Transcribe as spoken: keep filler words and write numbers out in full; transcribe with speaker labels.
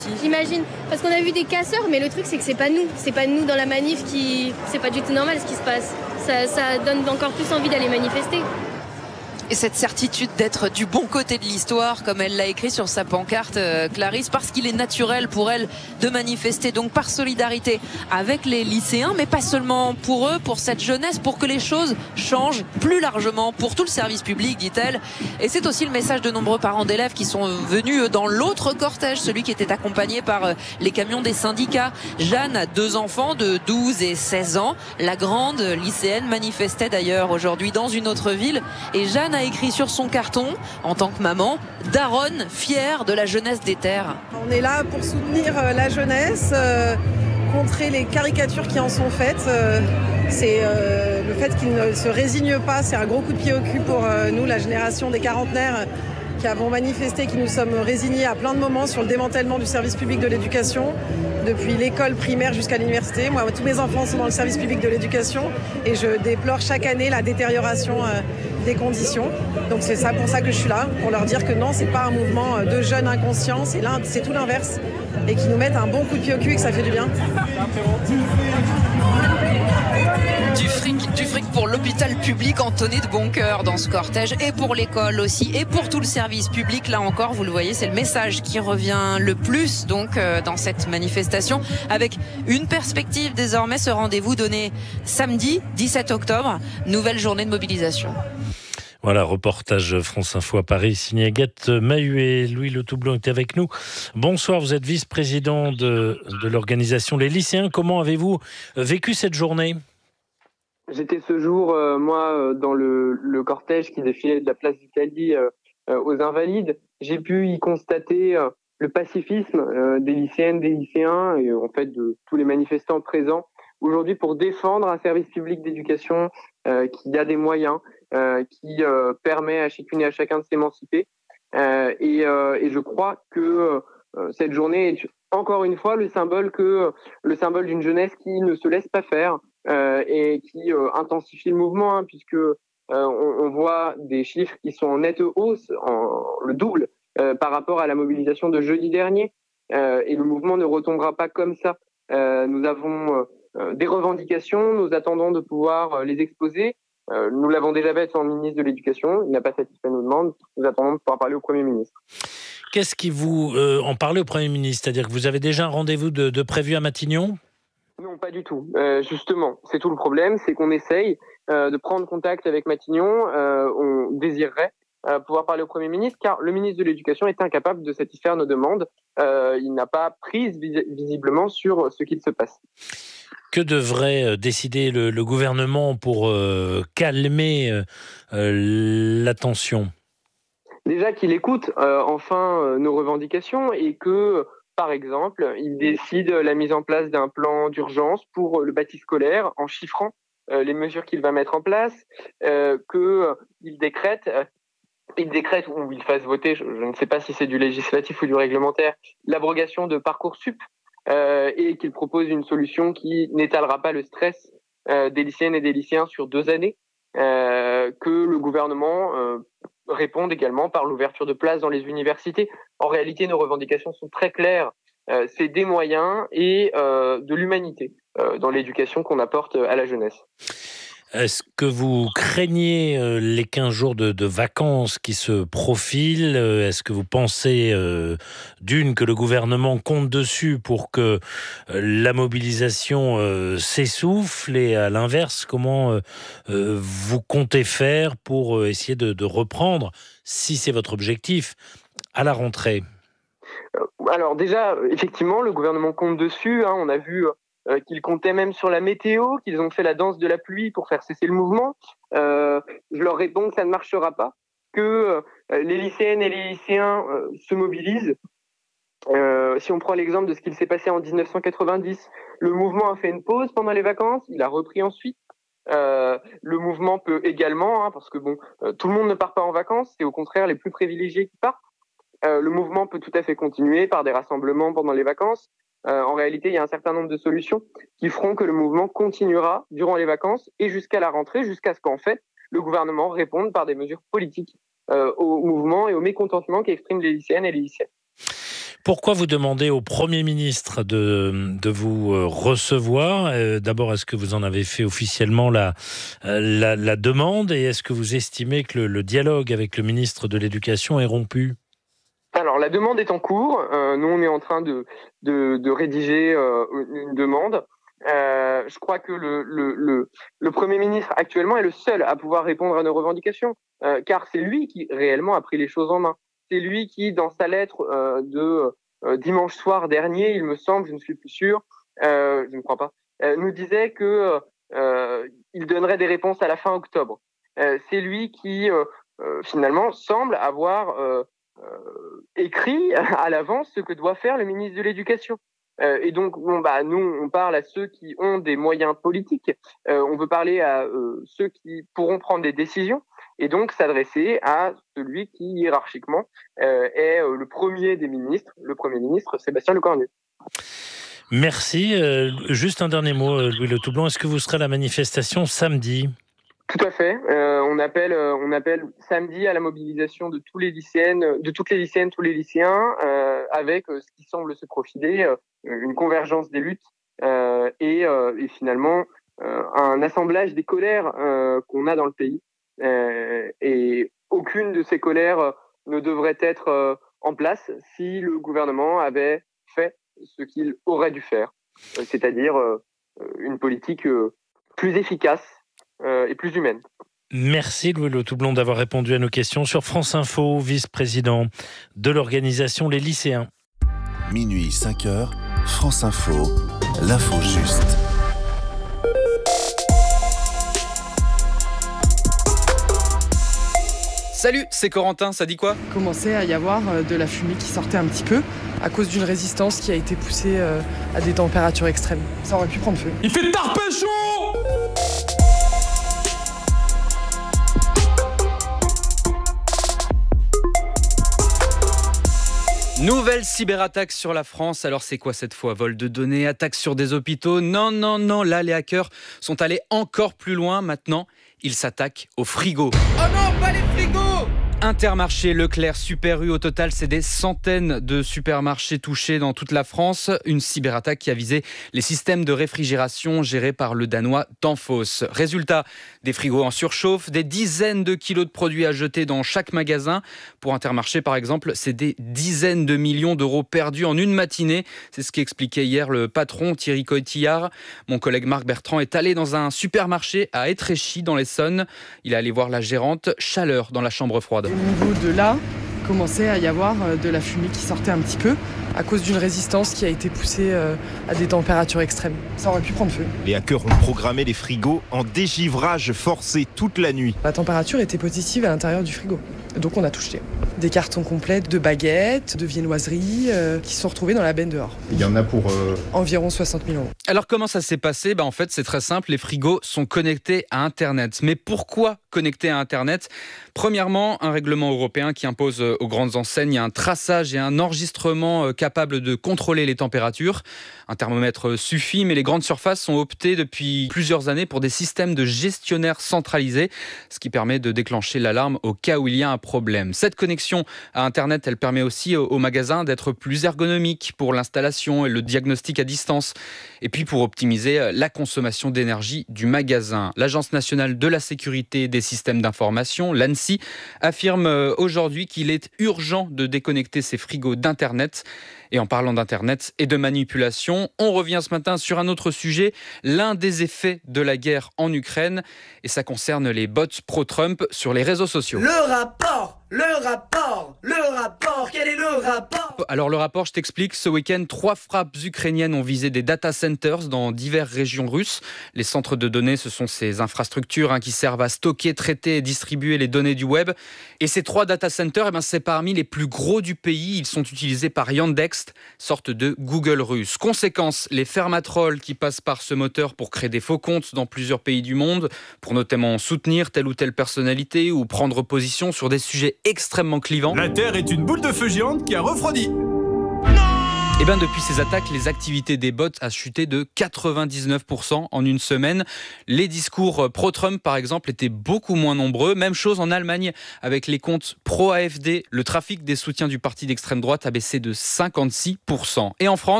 Speaker 1: J'imagine, parce qu'on a vu des casseurs, mais le truc c'est que c'est pas nous, c'est pas nous dans la manif qui... C'est pas du tout normal ce qui se passe. Ça, ça donne encore plus envie d'aller manifester.
Speaker 2: Et cette certitude d'être du bon côté de l'histoire, comme elle l'a écrit sur sa pancarte, euh, Clarisse, parce qu'il est naturel pour elle de manifester, donc par solidarité avec les lycéens, mais pas seulement pour eux, pour cette jeunesse, pour que les choses changent plus largement pour tout le service public, dit-elle. Et c'est aussi le message de nombreux parents d'élèves qui sont venus dans l'autre cortège, celui qui était accompagné par les camions des syndicats. Jeanne a deux enfants de douze et seize ans. La grande lycéenne manifestait d'ailleurs aujourd'hui dans une autre ville. Et Jeanne a écrit sur son carton, en tant que maman, daronne fière de la jeunesse des terres.
Speaker 3: On est là pour soutenir la jeunesse, euh, contrer les caricatures qui en sont faites. Euh, c'est euh, le fait qu'ils ne se résignent pas, c'est un gros coup de pied au cul pour euh, nous, la génération des quarantenaires, qui avons manifesté, qui nous sommes résignés à plein de moments sur le démantèlement du service public de l'éducation, depuis l'école primaire jusqu'à l'université. Moi, tous mes enfants sont dans le service public de l'éducation et je déplore chaque année la détérioration euh, des conditions. Donc c'est ça pour ça que je suis là, pour leur dire que non, c'est pas un mouvement de jeunes inconscients, c'est, l'un, c'est tout l'inverse, et qui nous mettent un bon coup de pied au cul et que ça fait du bien.
Speaker 2: Du fric, du fric pour l'hôpital public entonné de bon cœur dans ce cortège, et pour l'école aussi, et pour tout le service public. Là encore, vous le voyez, c'est le message qui revient le plus donc euh, dans cette manifestation, avec une perspective désormais, ce rendez-vous donné samedi dix-sept octobre, nouvelle journée de mobilisation.
Speaker 4: Voilà, reportage France Info à Paris, signé Agathe Mahuet. Louis Le Toublon est avec nous. Bonsoir, vous êtes vice-président de, de l'organisation Les Lycéens. Comment avez-vous vécu cette journée ?
Speaker 5: J'étais ce jour, euh, moi, euh, dans le, le cortège qui défilait de la place d'Italie euh, euh, aux Invalides. J'ai pu y constater euh, le pacifisme euh, des lycéennes, des lycéens et en fait de tous les manifestants présents aujourd'hui pour défendre un service public d'éducation euh, qui a des moyens, euh, qui euh, permet à chacune et à chacun de s'émanciper. Euh, et, euh, et je crois que euh, cette journée est encore une fois le symbole que le symbole d'une jeunesse qui ne se laisse pas faire. Euh, et qui euh, intensifie le mouvement, hein, puisque euh, on, on voit des chiffres qui sont en nette hausse, en, le double, euh, par rapport à la mobilisation de jeudi dernier. Euh, et le mouvement ne retombera pas comme ça. Euh, nous avons euh, des revendications, nous attendons de pouvoir euh, les exposer. Euh, nous l'avons déjà fait sur le ministre de l'Éducation, il n'a pas satisfait nos demandes. Nous attendons de pouvoir parler au Premier ministre.
Speaker 4: Qu'est-ce qui vous euh, en parlez au Premier ministre ? C'est-à-dire que vous avez déjà un rendez-vous de, de prévu à Matignon ?
Speaker 5: Non, pas du tout. Euh, justement, c'est tout le problème, c'est qu'on essaye euh, de prendre contact avec Matignon. Euh, on désirerait euh, pouvoir parler au Premier ministre, car le ministre de l'Éducation est incapable de satisfaire nos demandes. Euh, il n'a pas prise vis- visiblement sur ce qu'il se passe.
Speaker 4: Que devrait décider le, le gouvernement pour euh, calmer euh, la tension ?
Speaker 5: Déjà qu'il écoute euh, enfin euh, nos revendications et que par exemple, il décide la mise en place d'un plan d'urgence pour le bâti scolaire en chiffrant euh, les mesures qu'il va mettre en place, euh, qu'il décrète, euh, il décrète ou il fasse voter, je, je ne sais pas si c'est du législatif ou du réglementaire, l'abrogation de Parcoursup euh, et qu'il propose une solution qui n'étalera pas le stress euh, des lycéennes et des lycéens sur deux années, euh, que le gouvernement euh, répondent également par l'ouverture de places dans les universités. En réalité, nos revendications sont très claires. Euh, c'est des moyens et euh, de l'humanité euh, dans l'éducation qu'on apporte à la jeunesse.
Speaker 4: Est-ce que vous craignez euh, les quinze jours de, de vacances qui se profilent ? Est-ce que vous pensez, euh, d'une, que le gouvernement compte dessus pour que euh, la mobilisation euh, s'essouffle ? Et à l'inverse, comment euh, euh, vous comptez faire pour euh, essayer de, de reprendre, si c'est votre objectif, à la rentrée ?
Speaker 5: Alors déjà, effectivement, le gouvernement compte dessus. Hein, on a vu... Euh, qu'ils comptaient même sur la météo, qu'ils ont fait la danse de la pluie pour faire cesser le mouvement. Euh, je leur réponds que ça ne marchera pas, que euh, les lycéennes et les lycéens euh, se mobilisent. Euh, si on prend l'exemple de ce qu'il s'est passé en dix-neuf cent quatre-vingt-dix, le mouvement a fait une pause pendant les vacances, il a repris ensuite. Euh, le mouvement peut également, hein, parce que bon, euh, tout le monde ne part pas en vacances, c'est au contraire les plus privilégiés qui partent. Euh, le mouvement peut tout à fait continuer par des rassemblements pendant les vacances. Euh, en réalité, il y a un certain nombre de solutions qui feront que le mouvement continuera durant les vacances et jusqu'à la rentrée, jusqu'à ce qu'en fait, le gouvernement réponde par des mesures politiques euh, au mouvement et au mécontentement qu'expriment les lycéennes et les lycéens.
Speaker 4: Pourquoi vous demandez au Premier ministre de, de vous recevoir ? euh, D'abord, est-ce que vous en avez fait officiellement la, la, la demande et est-ce que vous estimez que le, le dialogue avec le ministre de l'Éducation est rompu ?
Speaker 5: Alors, la demande est en cours. Euh, nous, on est en train de, de, de rédiger euh, une demande. Euh, je crois que le, le, le, le Premier ministre actuellement est le seul à pouvoir répondre à nos revendications, euh, car c'est lui qui réellement a pris les choses en main. C'est lui qui, dans sa lettre euh, de euh, dimanche soir dernier, il me semble, je ne suis plus sûr, euh, je ne crois pas, euh, nous disait que euh, il donnerait des réponses à la fin octobre. Euh, c'est lui qui, euh, euh, finalement, semble avoir euh, euh, écrit à l'avance ce que doit faire le ministre de l'Éducation. Euh, et donc, bon, bah, nous, on parle à ceux qui ont des moyens politiques. Euh, on veut parler à euh, ceux qui pourront prendre des décisions. Et donc s'adresser à celui qui, hiérarchiquement, euh, est euh, le premier des ministres, le Premier ministre Sébastien Lecornu.
Speaker 4: Merci. Euh, juste un dernier mot, Louis Le Toublon. Est-ce que vous serez à la manifestation samedi ?
Speaker 5: Tout à fait. Euh, on appelle, euh, on appelle samedi à la mobilisation de tous les lycéennes, de toutes les lycéennes, tous les lycéens, euh, avec euh, ce qui semble se profiler, euh, une convergence des luttes euh, et, euh, et finalement euh, un assemblage des colères euh, qu'on a dans le pays. Euh, et aucune de ces colères ne devrait être euh, en place si le gouvernement avait fait ce qu'il aurait dû faire, euh, c'est-à-dire euh, une politique euh, plus efficace euh, et plus humaine.
Speaker 4: Merci Louis Le Toublon d'avoir répondu à nos questions sur France Info, vice-président de l'organisation Les Lycéens.
Speaker 6: Minuit cinq heures, France Info, l'info juste.
Speaker 7: Salut, c'est Corentin, ça dit quoi ?
Speaker 8: Commençait à y avoir de la fumée qui sortait un petit peu à cause d'une résistance qui a été poussée à des températures extrêmes. Ça aurait pu prendre feu.
Speaker 7: Il fait tard pécho ! Nouvelle cyberattaque sur la France. Alors c'est quoi cette fois ? Vol de données, attaque sur des hôpitaux ? Non, non, non, là les hackers sont allés encore plus loin. Maintenant, ils s'attaquent aux frigos. Oh non, pas les frigos ! Intermarché, Leclerc, Super U, au total, c'est des centaines de supermarchés touchés dans toute la France. Une cyberattaque qui a visé les systèmes de réfrigération gérés par le Danois Danfoss. Résultat, des frigos en surchauffe, des dizaines de kilos de produits à jeter dans chaque magasin. Pour Intermarché, par exemple, c'est des dizaines de millions d'euros perdus en une matinée. C'est ce qu'expliquait hier le patron Thierry Cotillard. Mon collègue Marc Bertrand est allé dans un supermarché à Étréchy, dans l'Essonne. Il est allé voir la gérante, chaleur dans la chambre froide.
Speaker 8: Au niveau de là, commençait à y avoir de la fumée qui sortait un petit peu à cause d'une résistance qui a été poussée à des températures extrêmes. Ça aurait pu prendre feu.
Speaker 9: Les hackers ont programmé les frigos en dégivrage forcé toute la nuit.
Speaker 8: La température était positive à l'intérieur du frigo, donc on a tout jeté. Des cartons complets de baguettes, de viennoiseries euh, qui se sont retrouvés dans la benne dehors.
Speaker 9: Il y en a pour... Euh...
Speaker 8: Environ soixante mille euros.
Speaker 7: Alors comment ça s'est passé ? Bah, en fait, c'est très simple, les frigos sont connectés à Internet. Mais pourquoi connectés à Internet ? Premièrement, un règlement européen qui impose aux grandes enseignes un traçage et un enregistrement capable de contrôler les températures. Un thermomètre suffit, mais les grandes surfaces ont opté depuis plusieurs années pour des systèmes de gestionnaires centralisés, ce qui permet de déclencher l'alarme au cas où il y a un problème. Cette connexion à Internet, elle permet aussi aux magasins d'être plus ergonomiques pour l'installation et le diagnostic à distance, et puis pour optimiser la consommation d'énergie du magasin. L'Agence nationale de la sécurité des systèmes d'information, l'ANSSI, affirme aujourd'hui qu'il est urgent de déconnecter ces frigos d'Internet. Et en parlant d'Internet et de manipulation, on revient ce matin sur un autre sujet, l'un des effets de la guerre en Ukraine, et ça concerne les bots pro-Trump sur les réseaux sociaux.
Speaker 10: Le rapport Le rapport Le rapport Quel est le rapport ?
Speaker 7: Alors le rapport, je t'explique. Ce week-end, trois frappes ukrainiennes ont visé des data centers dans diverses régions russes. Les centres de données, ce sont ces infrastructures hein, qui servent à stocker, traiter et distribuer les données du web. Et ces trois data centers, eh ben, c'est parmi les plus gros du pays. Ils sont utilisés par Yandex, sorte de Google russe. Conséquence, les fermatrolls qui passent par ce moteur pour créer des faux comptes dans plusieurs pays du monde, pour notamment soutenir telle ou telle personnalité ou prendre position sur des sujets extrêmement clivant.
Speaker 11: La Terre est une boule de feu géante qui a refroidi.
Speaker 7: Et bien depuis ces attaques, les activités des bots a chuté de quatre-vingt-dix-neuf pour cent en une semaine. Les discours pro-Trump, par exemple, étaient beaucoup moins nombreux. Même chose en Allemagne avec les comptes pro-A F D. Le trafic des soutiens du parti d'extrême droite a baissé de cinquante-six pour cent. Et en France,